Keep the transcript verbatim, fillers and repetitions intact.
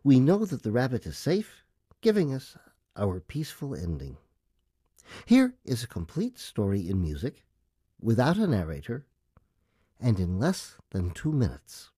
We know that the rabbit is safe, giving us our peaceful ending. Here is a complete story in music, without a narrator, and in less than two minutes.